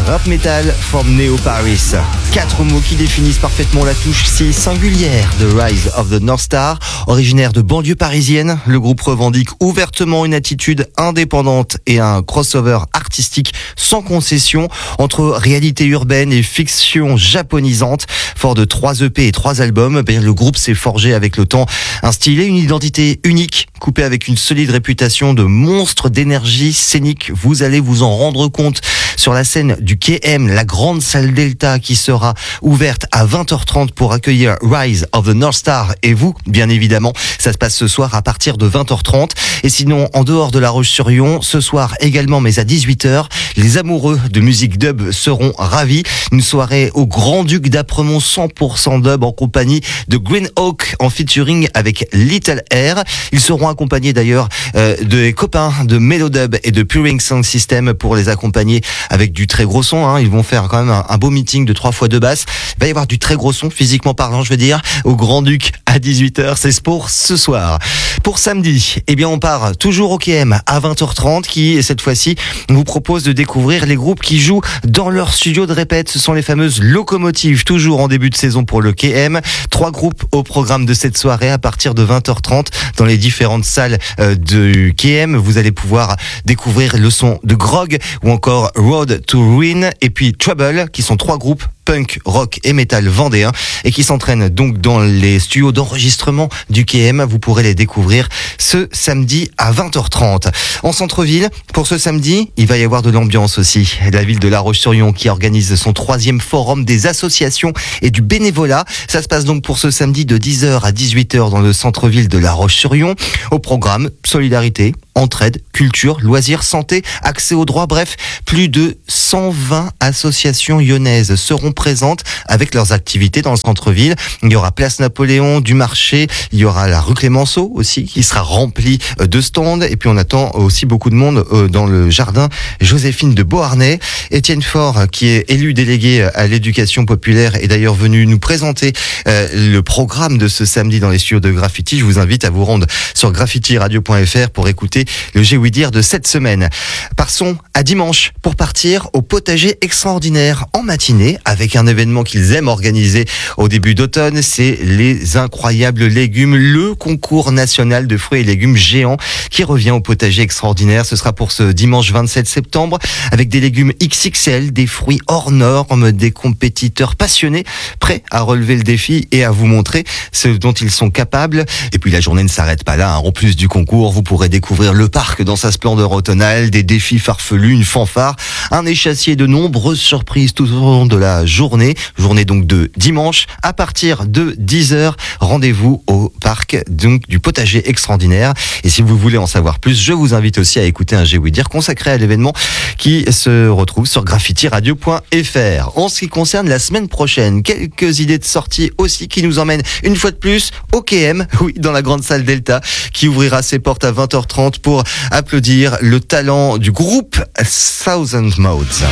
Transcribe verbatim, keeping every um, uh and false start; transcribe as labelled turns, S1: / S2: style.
S1: Rap Metal from Neo Paris. Quatre mots qui définissent parfaitement la touche si singulière de Rise of the North Star. Originaire de banlieue parisienne, le groupe revendique ouvertement une attitude indépendante et un crossover artistique sans concession entre réalité urbaine et fiction japonisante. Fort de trois E P et trois albums, le groupe s'est forgé avec le temps un style et une identité unique, coupé avec une solide réputation de monstre d'énergie scénique. Vous allez vous en rendre compte sur la scène du K M, la grande salle Delta qui sera ouverte à vingt heures trente pour accueillir Rise of the North Star et vous, bien évidemment. Ça se passe ce soir à partir de vingt heures trente. Et sinon, en dehors de La Roche-sur-Yon, ce soir également, mais à dix-huit heures, les amoureux de musique dub seront ravis. Une soirée au Grand-Duc d'Apremont cent pour cent dub en compagnie de Green Oak en featuring avec Little Air. Ils seront accompagnés d'ailleurs euh, des copains de Melodub et de Puring Sound System pour les accompagner avec du très gros son. Hein. Ils vont faire quand même un, un beau meeting de trois fois deux basses. Il va y avoir du très gros son, physiquement parlant, je veux dire, au Grand-Duc à dix-huit heures. C'est pour ce soir. Pour samedi, eh bien, on part toujours au K M à vingt heures trente qui, cette fois-ci, vous propose de découvrir les groupes qui jouent dans leur studio de répète. Ce sont les fameuses locomotives, toujours en début de saison pour le K M. Trois groupes au programme de cette soirée à partir de vingt heures trente dans les différentes salles euh, du K M. Vous allez pouvoir découvrir le son de Grog ou encore Road to Ruin et puis Trouble, qui sont trois groupes punk, rock et metal vendéens et qui s'entraînent donc dans les studios d'enregistrement du K M. Vous pourrez les découvrir ce samedi à vingt heures trente. En centre-ville, pour ce samedi, il va y avoir de l'ambiance aussi. La ville de La Roche-sur-Yon qui organise son troisième forum des associations et du bénévolat. Ça se passe donc pour ce samedi de dix heures à dix-huit heures dans le centre-ville de La Roche-sur-Yon. Au programme, solidarité, entraide, culture, loisirs, santé, accès aux droits, bref, plus de cent vingt associations lyonnaises seront présentes avec leurs activités dans le centre-ville. Il y aura Place Napoléon, du marché, il y aura la rue Clémenceau aussi qui sera remplie de stands et puis on attend aussi beaucoup de monde dans le jardin Joséphine de Beauharnais. Étienne Faure, qui est élu délégué à l'éducation populaire, est d'ailleurs venu nous présenter le programme de ce samedi dans les studios de Graffiti. Je vous invite à vous rendre sur graffiti radio point f r pour écouter le J'ai ouï dire de cette semaine. Passons à dimanche pour partir au potager extraordinaire en matinée avec un événement qu'ils aiment organiser au début d'automne. C'est les incroyables légumes, le concours national de fruits et légumes géants qui revient au potager extraordinaire. Ce sera pour ce dimanche vingt-sept septembre avec des légumes X X L, des fruits hors normes, des compétiteurs passionnés prêts à relever le défi et à vous montrer ce dont ils sont capables. Et puis la journée ne s'arrête pas là. En plus du concours, vous pourrez découvrir le parc dans sa splendeur automnale, des défis farfelus, une fanfare, un échassier de nombreuses surprises tout au long de la journée. Journée donc de dimanche à partir de dix heures. Rendez-vous au parc donc du potager extraordinaire. Et si vous voulez en savoir plus, je vous invite aussi à écouter un J'ai ouï dire consacré à l'événement qui se retrouve sur graffiti radio point f r. En ce qui concerne la semaine prochaine, quelques idées de sortie aussi qui nous emmènent une fois de plus au K M, oui, dans la grande salle Delta, qui ouvrira ses portes à vingt heures trente pour applaudir le talent du groupe Thousand Modes.